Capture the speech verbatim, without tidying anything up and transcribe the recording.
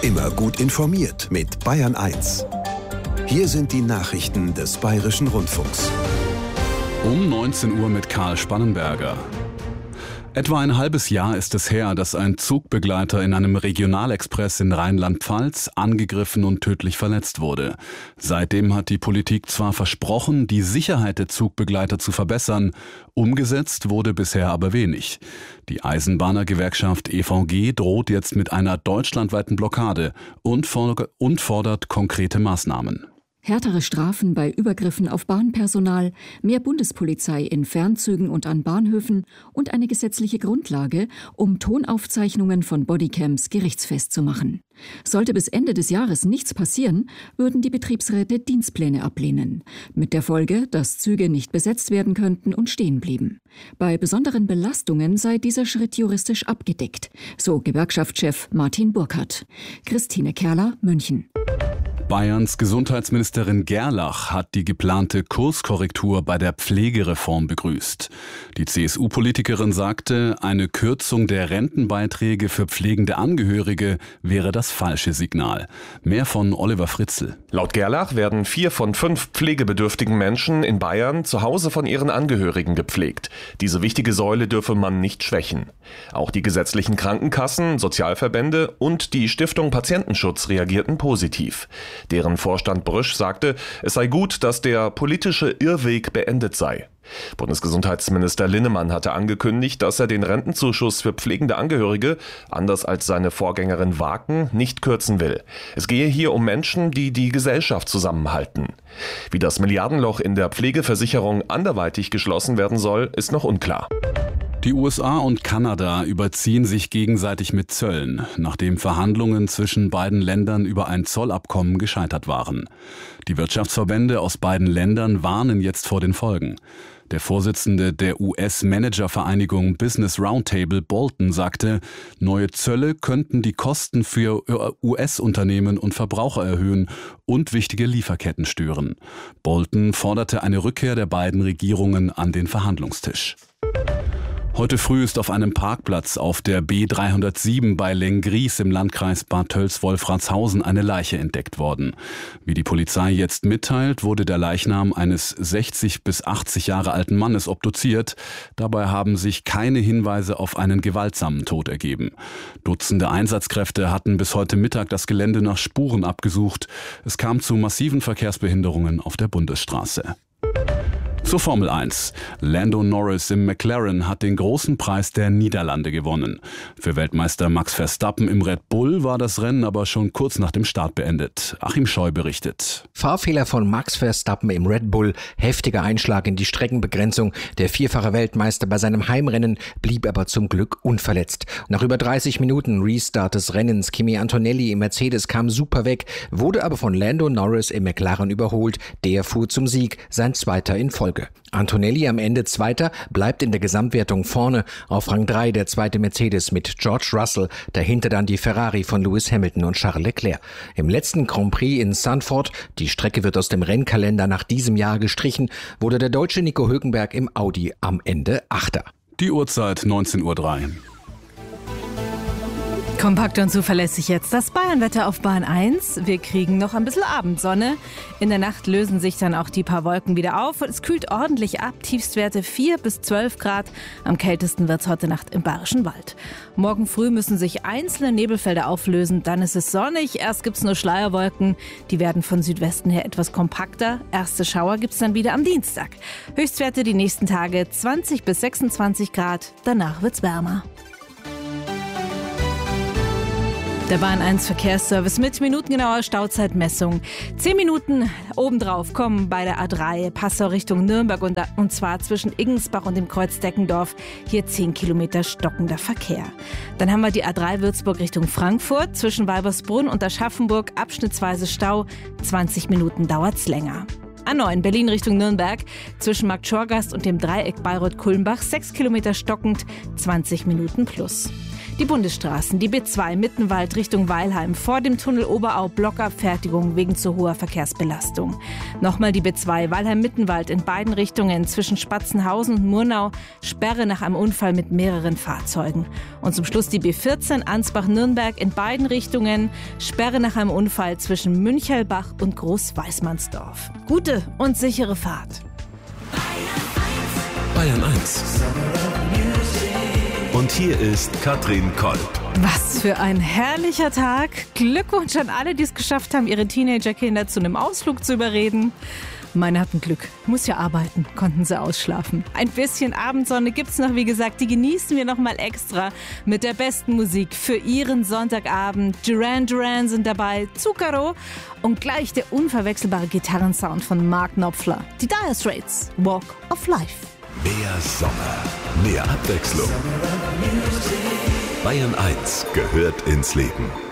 Immer gut informiert mit Bayern eins. Hier sind die Nachrichten des Bayerischen Rundfunks. Um neunzehn Uhr mit Karl Spannenberger. Etwa ein halbes Jahr ist es her, dass ein Zugbegleiter in einem Regionalexpress in Rheinland-Pfalz angegriffen und tödlich verletzt wurde. Seitdem hat die Politik zwar versprochen, die Sicherheit der Zugbegleiter zu verbessern, umgesetzt wurde bisher aber wenig. Die Eisenbahnergewerkschaft E V G droht jetzt mit einer deutschlandweiten Blockade und fordert konkrete Maßnahmen. Härtere Strafen bei Übergriffen auf Bahnpersonal, mehr Bundespolizei in Fernzügen und an Bahnhöfen und eine gesetzliche Grundlage, um Tonaufzeichnungen von Bodycams gerichtsfest zu machen. Sollte bis Ende des Jahres nichts passieren, würden die Betriebsräte Dienstpläne ablehnen. Mit der Folge, dass Züge nicht besetzt werden könnten und stehen blieben. Bei besonderen Belastungen sei dieser Schritt juristisch abgedeckt, so Gewerkschaftschef Martin Burkhardt. Christine Kerler, München. Bayerns Gesundheitsministerin Gerlach hat die geplante Kurskorrektur bei der Pflegereform begrüßt. Die C S U-Politikerin sagte, eine Kürzung der Rentenbeiträge für pflegende Angehörige wäre das falsche Signal. Mehr von Oliver Fritzl. Laut Gerlach werden vier von fünf pflegebedürftigen Menschen in Bayern zu Hause von ihren Angehörigen gepflegt. Diese wichtige Säule dürfe man nicht schwächen. Auch die gesetzlichen Krankenkassen, Sozialverbände und die Stiftung Patientenschutz reagierten positiv. Deren Vorstand Brüsch sagte, es sei gut, dass der politische Irrweg beendet sei. Bundesgesundheitsminister Linnemann hatte angekündigt, dass er den Rentenzuschuss für pflegende Angehörige, anders als seine Vorgängerin Waken, nicht kürzen will. Es gehe hier um Menschen, die die Gesellschaft zusammenhalten. Wie das Milliardenloch in der Pflegeversicherung anderweitig geschlossen werden soll, ist noch unklar. Die U S A und Kanada überziehen sich gegenseitig mit Zöllen, nachdem Verhandlungen zwischen beiden Ländern über ein Zollabkommen gescheitert waren. Die Wirtschaftsverbände aus beiden Ländern warnen jetzt vor den Folgen. Der Vorsitzende der U S-Manager-Vereinigung Business Roundtable, Bolton, sagte, neue Zölle könnten die Kosten für U S-Unternehmen und Verbraucher erhöhen und wichtige Lieferketten stören. Bolton forderte eine Rückkehr der beiden Regierungen an den Verhandlungstisch. Heute früh ist auf einem Parkplatz auf der B dreihundertsieben bei Lenggries im Landkreis Bad Tölz-Wolfratshausen eine Leiche entdeckt worden. Wie die Polizei jetzt mitteilt, wurde der Leichnam eines sechzig bis achtzig Jahre alten Mannes obduziert. Dabei haben sich keine Hinweise auf einen gewaltsamen Tod ergeben. Dutzende Einsatzkräfte hatten bis heute Mittag das Gelände nach Spuren abgesucht. Es kam zu massiven Verkehrsbehinderungen auf der Bundesstraße. Zur Formel eins. Lando Norris im McLaren hat den großen Preis der Niederlande gewonnen. Für Weltmeister Max Verstappen im Red Bull war das Rennen aber schon kurz nach dem Start beendet. Achim Scheu berichtet. Fahrfehler von Max Verstappen im Red Bull, heftiger Einschlag in die Streckenbegrenzung. Der vierfache Weltmeister bei seinem Heimrennen blieb aber zum Glück unverletzt. Nach über dreißig Minuten Restart des Rennens, Kimi Antonelli im Mercedes kam super weg, wurde aber von Lando Norris im McLaren überholt. Der fuhr zum Sieg, sein zweiter in Folge. Antonelli am Ende Zweiter, bleibt in der Gesamtwertung vorne. Auf Rang drei der zweite Mercedes mit George Russell, dahinter dann die Ferrari von Lewis Hamilton und Charles Leclerc. Im letzten Grand Prix in Zandvoort, die Strecke wird aus dem Rennkalender nach diesem Jahr gestrichen, wurde der Deutsche Nico Hülkenberg im Audi am Ende Achter. Die Uhrzeit neunzehn Uhr drei. Kompakt und zuverlässig jetzt das Bayernwetter auf Bahn eins. Wir kriegen noch ein bisschen Abendsonne. In der Nacht lösen sich dann auch die paar Wolken wieder auf. Es kühlt ordentlich ab. Tiefstwerte vier bis zwölf Grad. Am kältesten wird es heute Nacht im Bayerischen Wald. Morgen früh müssen sich einzelne Nebelfelder auflösen. Dann ist es sonnig. Erst gibt es nur Schleierwolken. Die werden von Südwesten her etwas kompakter. Erste Schauer gibt es dann wieder am Dienstag. Höchstwerte die nächsten Tage zwanzig bis sechsundzwanzig Grad. Danach wird es wärmer. Der Bahn eins Verkehrsservice mit minutengenauer Stauzeitmessung. Zehn Minuten obendrauf kommen bei der A drei Passau Richtung Nürnberg und, und zwar zwischen Iggensbach und dem Kreuz Deckendorf. Hier zehn Kilometer stockender Verkehr. Dann haben wir die A drei Würzburg Richtung Frankfurt. Zwischen Weibersbrunn und Aschaffenburg abschnittsweise Stau. zwanzig Minuten dauert's länger. A neun Berlin Richtung Nürnberg. Zwischen Markt Schorgast und dem Dreieck Bayreuth-Kulmbach sechs Kilometer stockend, zwanzig Minuten plus. Die Bundesstraßen, die B zwei Mittenwald Richtung Weilheim, vor dem Tunnel Oberau Blockabfertigung wegen zu hoher Verkehrsbelastung. Nochmal die B zwei Weilheim-Mittenwald in beiden Richtungen zwischen Spatzenhausen und Murnau, Sperre nach einem Unfall mit mehreren Fahrzeugen. Und zum Schluss die B vierzehn Ansbach-Nürnberg in beiden Richtungen, Sperre nach einem Unfall zwischen Münchelbach und Großweißmannsdorf. Gute und sichere Fahrt. Bayern eins. Und hier ist Katrin Kolb. Was für ein herrlicher Tag. Glückwunsch an alle, die es geschafft haben, ihre Teenagerkinder zu einem Ausflug zu überreden. Meine hatten Glück. Muss ja arbeiten, konnten sie ausschlafen. Ein bisschen Abendsonne gibt's noch, wie gesagt. Die genießen wir noch mal extra mit der besten Musik für Ihren Sonntagabend. Duran Duran sind dabei, Zucchero und gleich der unverwechselbare Gitarrensound von Mark Knopfler. Die Dire Straits, Walk of Life. Mehr Sommer, mehr Abwechslung. Bayern eins gehört ins Leben.